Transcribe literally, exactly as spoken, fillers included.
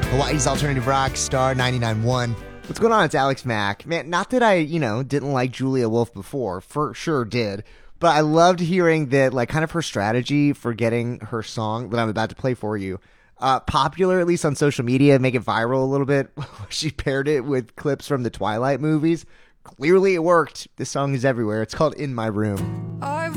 Hawaii's Alternative Rock, Star ninety-nine point one. What's going on? It's Alex Mack. Man, not that I, you know, didn't like Julia Wolf before. For sure did. But I loved hearing that, like, kind of her strategy for getting her song that I'm about to play for you uh, popular, at least on social media, make it viral a little bit. She paired it with clips from the Twilight movies. Clearly it worked. This song is everywhere. It's called In My Room. I